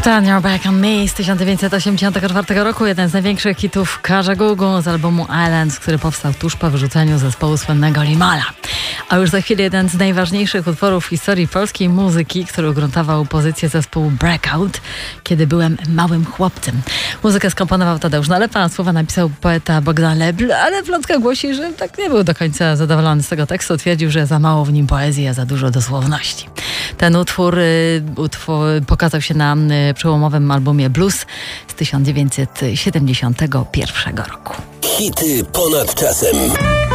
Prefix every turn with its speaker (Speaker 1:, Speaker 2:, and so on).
Speaker 1: Turn Your Back on Me z 1984 roku, jeden z największych hitów Kajagoogoo z albumu Islands, który powstał tuż po wyrzuceniu zespołu słynnego Limala. A już za chwilę jeden z najważniejszych utworów w historii polskiej muzyki, który ugruntował pozycję zespołu Breakout, kiedy byłem małym chłopcem. Muzykę skomponował Tadeusz Nalepa, słowa napisał poeta Bogdan Lebl, ale plotka głosi, że tak nie był do końca zadowolony z tego tekstu. Twierdził, że za mało w nim poezji, a za dużo dosłowności. Ten utwór pokazał się na przełomowym albumie Blues z 1971 roku.
Speaker 2: Hity ponad czasem.